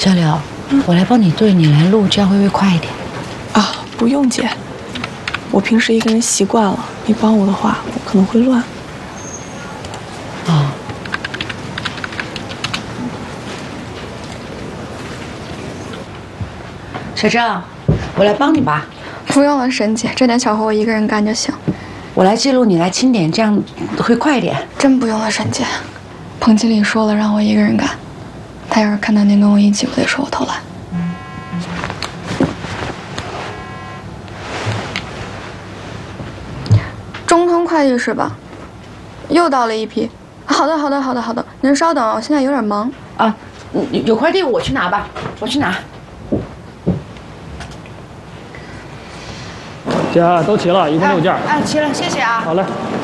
小柳，我来帮你对，你来录，这样会不会快一点？ 啊，不用姐，我平时一个人习惯了，你帮我的话，我可能会乱。 哦。小郑，我来帮你吧。 不用了，沈姐，这点小活我一个人干就行。 我来记录，你来清点，这样会快一点。 真不用了，沈姐。彭经理说了，让我一个人干。他要是看到您跟我一起，我得说我偷懒。中通快递是吧？又到了一批。好的，好的，好的，好的。您稍等，我现在有点忙。 啊，有快递我去拿吧，我去拿。 姐，都齐了，一共6件。 齐了，谢谢啊。 好嘞。